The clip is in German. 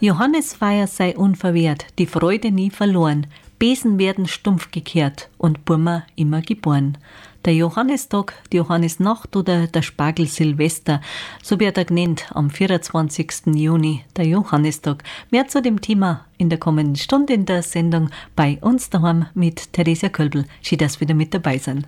Johannesfeier sei unverwehrt, die Freude nie verloren. Besen werden stumpf gekehrt und Burma immer geboren. Der Johannistag, die Johannisnacht oder der Spargel Silvester, so wird er genannt am 24. Juni, der Johannistag. Mehr zu dem Thema in der kommenden Stunde in der Sendung bei uns daheim mit Theresia Kölbl. Schön, dass Sie wieder mit dabei sind.